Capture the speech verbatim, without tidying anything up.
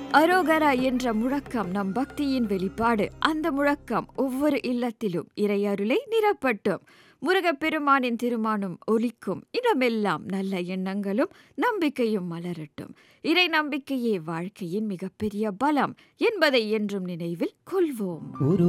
அரோகரா என்ற முழக்கம் நம் பக்தியின் வெளிப்பாடு. அந்த முழக்கம் ஒவ்வொரு இல்லத்திலும் இறையருளை நிரப்பட்டும். முருகப்பெருமானின் திருமானும் ஒலிக்கும் இடமெல்லாம் நல்ல எண்ணங்களும் நம்பிக்கையும் மலரட்டும். இறை நம்பிக்கையே வாழ்க்கையின் மிகப்பெரிய பலம் என்பதை என்றும் நினைவில் கொள்வோம்.